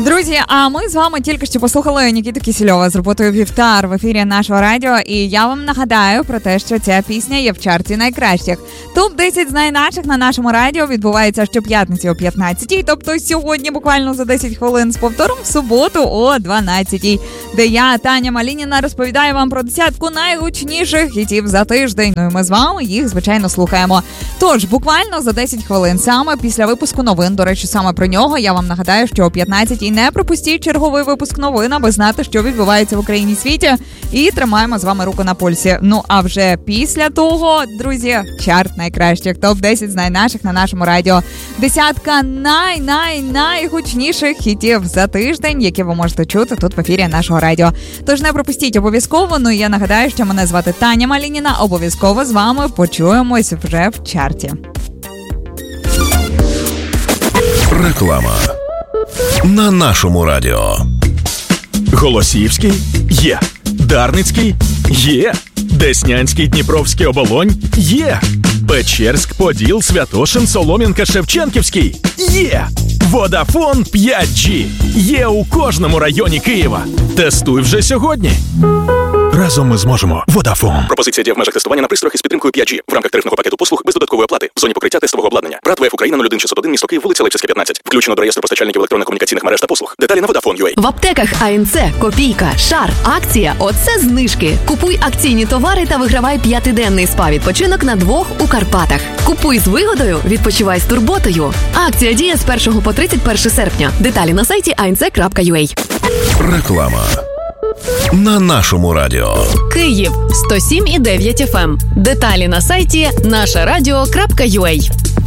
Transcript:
Друзі, а ми з вами тільки що послухали Нікіту Кісельова з роботою «Вівтар» в ефірі нашого радіо. І я вам нагадаю про те, що ця пісня є в чарті найкращих. Топ-10 з найначших на нашому радіо відбувається щоп'ятниці о 15-й, тобто сьогодні буквально за 10 хвилин з повтором в суботу о 12-й, де я, Таня Малініна, розповідаю вам про десятку найгучніших хітів за тиждень. Ну і ми з вами їх, звичайно, слухаємо. Тож, буквально за 10 хвилин, саме після випуску новин, до речі, саме про нього, я вам нагадаю, що о 15-й не пропустіть черговий випуск новин, аби знати, що відбувається в Україні і світі. І тримаємо з вами руку на пульсі. Ну, а вже після того, друзі, чарт найкращих, топ-10 з найнаших на нашому радіо. Десятка найгучніших хітів за тиждень, які ви можете чути тут в ефірі нашого радіо. Тож не пропустіть обов'язково. Ну і я нагадаю, що мене звати Таня Малініна. Обов'язково з вами почуємось вже в чарті. Реклама на нашому радіо. Голосіївський є. Дарницький є. Деснянський, Дніпровський, Оболонь є. Печерськ, Поділ, Святошин, Солом'янка, Шевченківський є. Водафон 5G є у кожному районі Києва. Тестуй вже сьогодні. Разом ми зможемо. Водафон. Пропозиція діє в межах тестування на пристроях із підтримкою 5G в рамках тарифного пакету послуг без додаткової оплати в зоні покриття тестового обладнання. ПрАТ ВФ Україна 01601, місто Київ, вулиця Левчевська, 15. Включено до реєстру постачальників електронно-комунікаційних мереж та послуг. Деталі на Vodafone.ua. В аптеках АНЦ, Копійка, Шар, акція «Оце знижки». Купуй акційні товари та вигравай 5-денний спа-відпочинок на 2 у Карпатах. Купуй з вигодою, відпочивай з турботою. Акція діє з 1 по 31 серпня. Деталі на сайті anc.ua. Реклама на нашому радіо. Київ 107,9 FM. Деталі на сайті нашарадіо.ua.